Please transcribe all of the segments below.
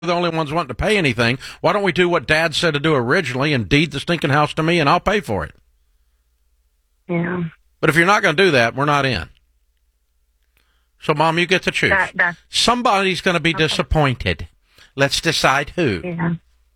the only ones wanting to pay anything. Why don't we do what Dad said to do originally and deed the stinking house to me, and I'll pay for it? Yeah. But if you're not going to do that, we're not in. So, Mom, you get to choose. Somebody's going to be disappointed. Let's decide who. Yeah.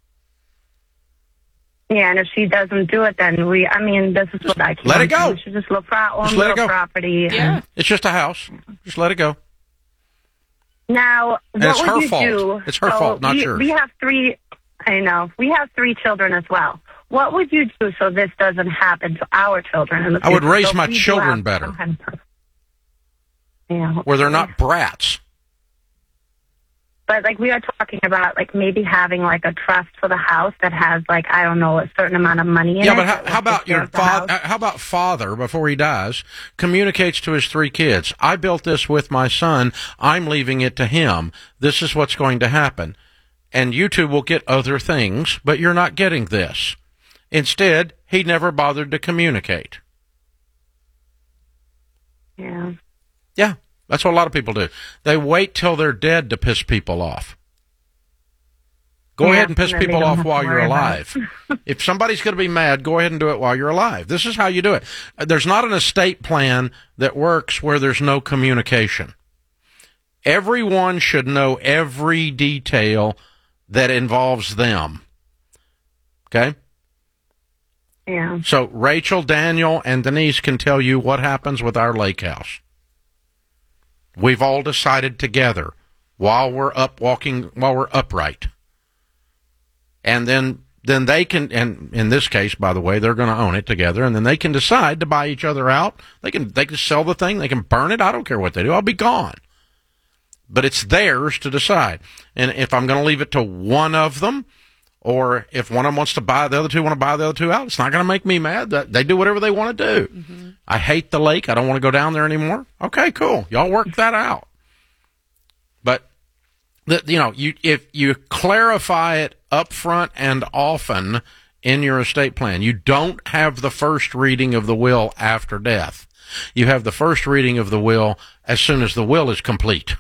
Yeah, and if she doesn't do it, then this is what I can let it go. We should just look for our own little property. Yeah. It's just a house. Just let it go. Now, what would you do? It's her fault, not yours. We have three, I know, we have 3 children as well. What would you do so this doesn't happen to our children in the future? I would raise my children better. Yeah. Where they're not brats. But, we are talking about, maybe having, a trust for the house that has, I don't know, a certain amount of money in it. Yeah, but how about your father? How about father, before he dies, communicates to his 3 kids, I built this with my son, I'm leaving it to him, this is what's going to happen. And you 2 will get other things, but you're not getting this. Instead, he never bothered to communicate. Yeah. Yeah. That's what a lot of people do. They wait till they're dead to piss people off. Go ahead and piss people off while you're alive. If somebody's going to be mad, go ahead and do it while you're alive. This is how you do it. There's not an estate plan that works where there's no communication. Everyone should know every detail that involves them. Okay? Yeah. So Rachel, Daniel, and Denise can tell you what happens with our lake house. We've all decided together while we're upright. And then they can, and in this case, by the way, they're going to own it together, and then they can decide to buy each other out. They can sell the thing, they can burn it. I don't care what they do. I'll be gone. But it's theirs to decide. And if I'm going to leave it to one of them, or if one of them wants to buy, the other 2 want to buy the other 2 out, it's not going to make me mad. They do whatever they want to do. Mm-hmm. I hate the lake. I don't want to go down there anymore. Okay, cool. Y'all work that out. But, if you clarify it up front and often in your estate plan, you don't have the first reading of the will after death. You have the first reading of the will as soon as the will is complete.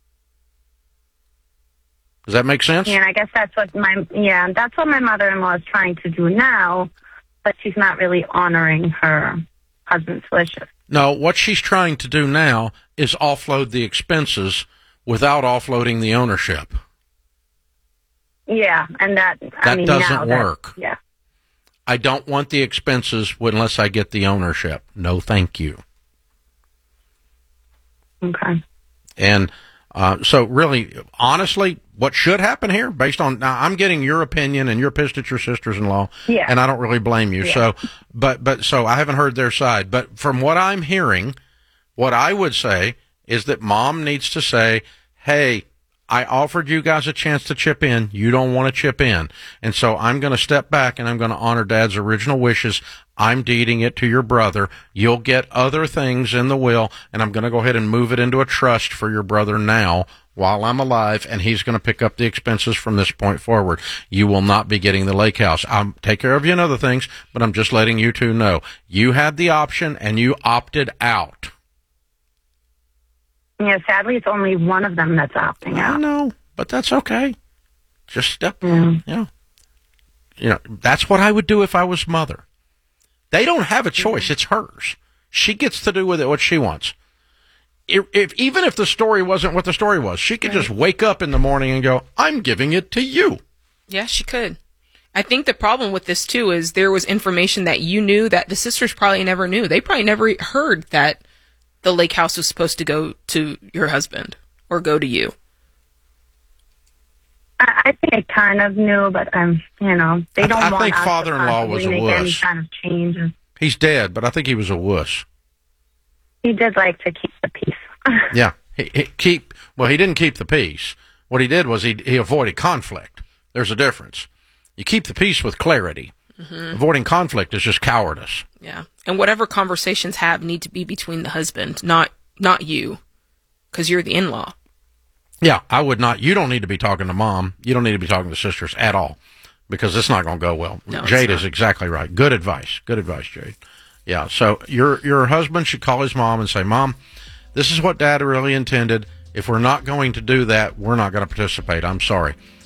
Does that make sense? Yeah, and I guess that's what my mother-in-law is trying to do now, but she's not really honoring her husband's wishes. No, what she's trying to do now is offload the expenses without offloading the ownership. Yeah, and that doesn't work. Yeah. I don't want the expenses unless I get the ownership. No, thank you. Okay. And so really, honestly, what should happen here, based on, now I'm getting your opinion and you're pissed at your sisters-in-law, and I don't really blame you. Yeah. So I haven't heard their side. But from what I'm hearing, what I would say is that Mom needs to say, hey, I offered you guys a chance to chip in. You don't want to chip in. And so I'm going to step back and I'm going to honor Dad's original wishes. I'm deeding it to your brother. You'll get other things in the will, and I'm going to go ahead and move it into a trust for your brother now while I'm alive, and he's going to pick up the expenses from this point forward. You will not be getting the lake house. I'll take care of you in other things, but I'm just letting you 2 know. You had the option, and you opted out. Yeah, sadly, it's only one of them that's opting out. I know, but that's okay. Just step in. Yeah. That's what I would do if I was mother. They don't have a choice. It's hers. She gets to do with it what she wants. Even if the story wasn't what the story was, she could just wake up in the morning and go, I'm giving it to you. Yeah, she could. I think the problem with this, too, is there was information that you knew that the sisters probably never knew. They probably never heard that the lake house was supposed to go to your husband or go to you. I think I kind of knew, but they don't want us. I think father-in-law was a wuss. Any kind of changes. He's dead, but I think he was a wuss. He did like to keep the peace. Yeah, he didn't keep the peace. What he did was he avoided conflict. There's a difference. You keep the peace with clarity. Mm-hmm. Avoiding conflict is just cowardice. Yeah, and whatever conversations need to be between the husband, not you, because you're the in-law. Yeah, I would not. You don't need to be talking to Mom. You don't need to be talking to sisters at all, because it's not going to go well. No, Jade is exactly right. Good advice. Good advice, Jade. Yeah, so your husband should call his mom and say, Mom, this is what Dad really intended. If we're not going to do that, we're not going to participate. I'm sorry.